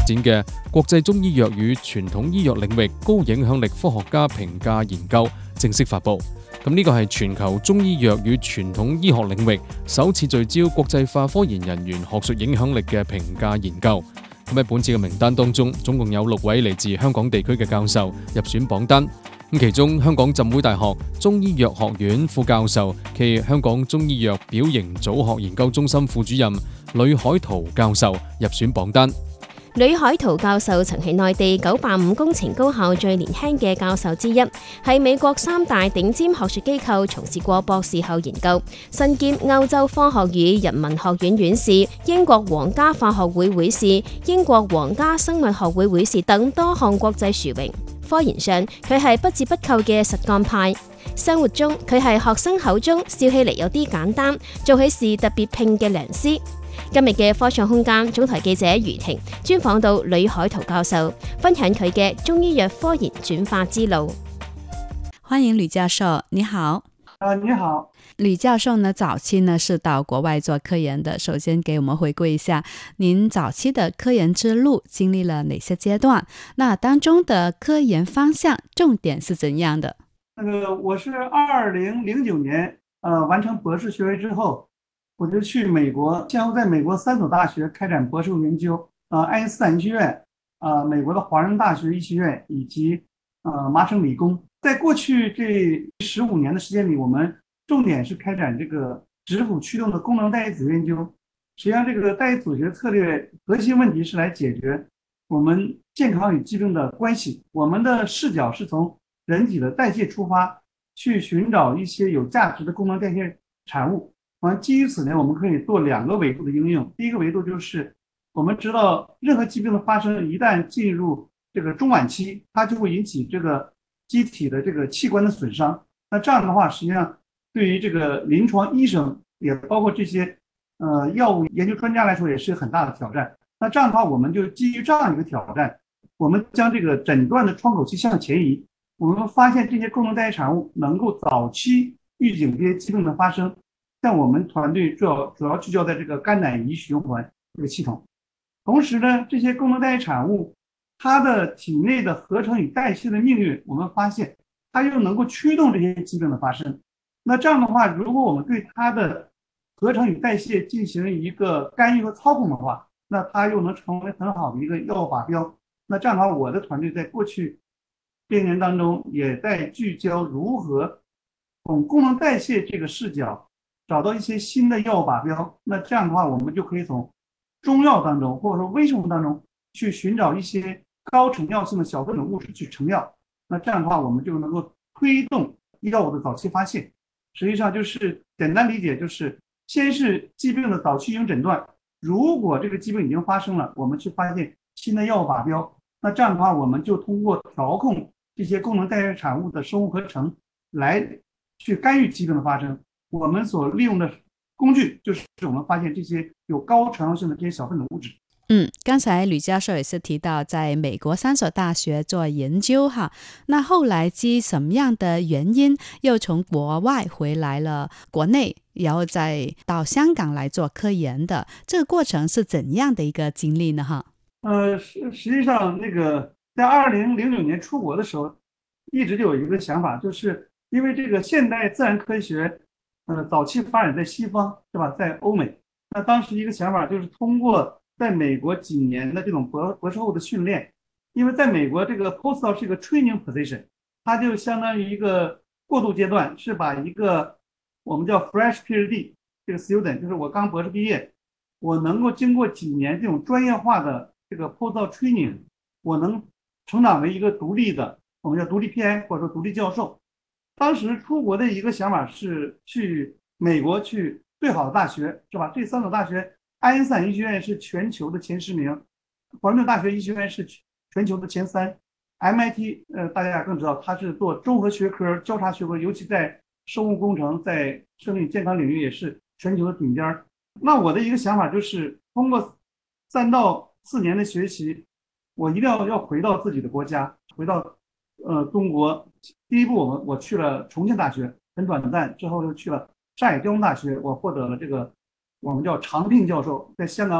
展嘅國際中醫藥與傳統醫藥領域高影響力科學家評價研究正式發布。咁呢個係全球中醫藥與傳統醫學領域首次聚焦國際化科研人員學術影響力嘅評價研究。咁喺本次嘅名單當中，總共有6位嚟自香港地區嘅教授入選榜單。咁其中，香港浸會大學中醫藥學院副教授暨香港中醫藥表型組學研究中心副主任呂海圖教授入選榜單。 呂海圖教授曾係內地985工程高校最年輕嘅教授之一，喺美國3大頂尖學術機構從事過博士後研究，身兼歐洲科學與人文學院院士、英國皇家化學會會士、英國皇家生物學會會士等多項國際殊榮。科研上，佢係不折不扣嘅實幹派；生活中，佢係學生口中笑起嚟有啲簡單，做起事特別拼嘅良師。今日嘅科創空間，總台記者余婷專訪到呂海圖教授，分享佢嘅中醫藥科研轉化之路。 歡迎呂教授，你好。 你好。 呂教授呢，早期呢是到國外做科研的，首先給我們回顧一下您早期的科研之路經歷了哪些階段，那當中的科研方向重點是怎樣的？ 我是2009年完成博士學位之後，我就去美國，先後在美國3所大學開展博士後研究，愛因斯坦醫學院、美國的華盛頓大學醫學院以及麻省理工。在過去這15年的時間裏，我們重點是開展這個質譜驅動的功能代謝組研究。實際上，這個代謝組學策略核心問題是來解決我們健康與疾病的關係。我們的視角是從人體的代謝出發，去尋找一些有價值的功能代謝產物。基於此呢，我們可以做2個維度的應用。第一個維度就是我們知道任何疾病的發生，一旦進入這個中晚期，它就會引起這個機體的這個器官的損傷。那這樣的話，實際上對於這個臨床醫生，也包括這些藥物研究專家來說，也是很大的挑戰。那這樣的話，我們就基於這樣一個挑戰，我們將這個診斷的窗口期向前移。我們發現這些功能代謝產物能夠早期預警這些疾病的發生。像我們團隊主要聚焦在這個肝膽胰循環這個系統。同時呢，這些功能代謝產物它的體內的合成與代謝的命運，我們發現它又能夠驅動這些疾病的發生。那這樣的話，如果我們對它的合成與代謝進行一個干預和操控的話，那它又能成為很好的一個藥物靶標。那這樣的話，我的團隊在過去這年當中也在聚焦如何從功能代謝這個視角找到一些新的藥物靶標。那這樣的話，我們就可以從中藥當中或者說微生物當中去尋找一些高成藥性的小分子物質去成藥。那這樣的話，我們就能夠推動藥物的早期發現。實際上就是簡單理解，就是先是疾病的早期應診斷，如果這個疾病已經發生了，我們去發現新的藥物靶標。那這樣的話，我們就通過調控這些功能代謝產物的生物合成來去干預疾病的發生。我們所利用的工具就是我們發現這些有高成藥性的這些小分子物質。 剛才呂教授也是提到在美國3所大學做研究哈，那後來基於什麼樣的原因又從國外回來了國內，然後再到香港來做科研的，這個過程是怎樣的一個經歷呢？哈， 實際上那個在2009年出國的時候，一直就有一個想法，就是因為這個現代自然科學早期發展在西方，是吧，在歐美。那當時一個想法就是通過在美國幾年的這種博士後的訓練，因為在美國這個 postdoc 是一個 training position， 它就相當於一個過渡階段，是把一個我們叫 fresh PhD 這個 student， 就是我剛博士畢業，我能夠經過幾年這種專業化的這個 postdoc training， 我能成長為一個獨立的，我們叫獨立 PI 或者說獨立教授。當時出國的一個想法是去美國去最好的大學，是吧？這3所大學，愛因斯坦醫學院是全球的前10名，華盛頓大學醫學院是全球的前3。MIT 大家更知道，它是做綜合學科、交叉學科，尤其在生物工程、在生命健康領域也是全球的頂尖。那我的一個想法就是通過3到4年的學習，我一定要回到自己的國家，回到中國。第一步我去了重慶大學，很短暫，之後又去了上海交通大學，我獲得了這個我們叫常聘教授，在香港